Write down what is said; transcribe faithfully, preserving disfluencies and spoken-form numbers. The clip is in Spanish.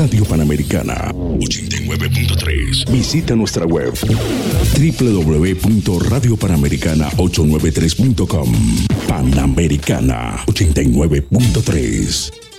Radio Panamericana ochenta y nueve punto tres. Visita nuestra web doble u doble u doble u punto radio panamericana ochocientos noventa y tres punto com. Panamericana ochenta y nueve punto tres.